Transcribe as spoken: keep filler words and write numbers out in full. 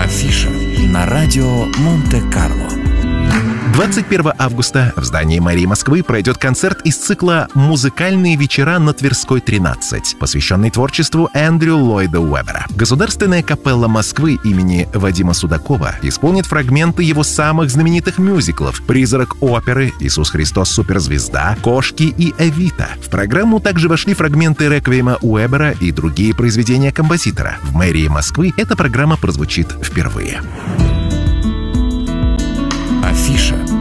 Афиша на радио Монте-Карло. двадцать первого августа в здании мэрии Москвы пройдет концерт из цикла «Музыкальные вечера на Тверской, тринадцать», посвященный творчеству Эндрю Ллойда Уэббера. Государственная капелла Москвы имени Вадима Судакова исполнит фрагменты его самых знаменитых мюзиклов «Призрак оперы», «Иисус Христос суперзвезда», «Кошки» и «Эвита». В программу также вошли фрагменты реквиема Уэббера и другие произведения композитора. В мэрии Москвы эта программа прозвучит впервые. Афиша